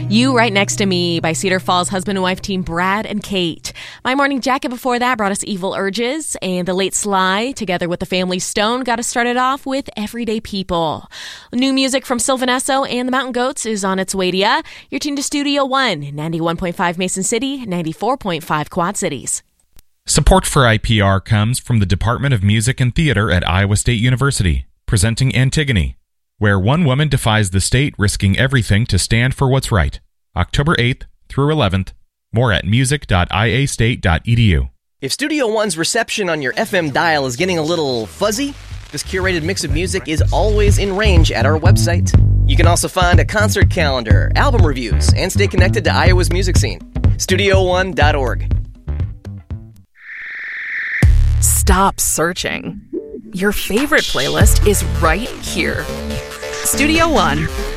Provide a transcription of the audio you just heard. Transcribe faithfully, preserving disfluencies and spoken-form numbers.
You Right Next to Me by Cedar Falls husband and wife team Brad and Kate. My Morning Jacket before that brought us Evil Urges, and The Late Sly, together with the Family Stone, got us started off with Everyday People. New music from Sylvan Esso and the Mountain Goats is on its way to ya. You're tuned to Studio One, ninety-one point five Mason City, ninety-four point five Quad Cities. Support for I P R comes from the Department of Music and Theater at Iowa State University, presenting Antigone, where one woman defies the state, risking everything to stand for what's right. October eighth through eleventh. More at music dot i a state dot e d u. If Studio One's reception on your F M dial is getting a little fuzzy, this curated mix of music is always in range at our website. You can also find a concert calendar, album reviews, and stay connected to Iowa's music scene. studio one dot org. Stop searching. Your favorite playlist is right here. Studio One.